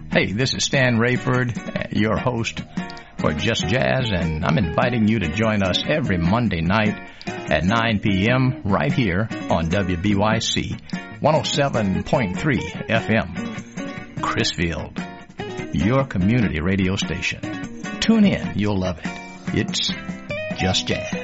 Hey, this is Stan Rayford, your host for Just Jazz, and I'm inviting you to join us every Monday night at 9 p.m. right here on WBYC 107.3 FM. Chrisfield, your community radio station. Tune in, you'll love it. It's Just Jazz.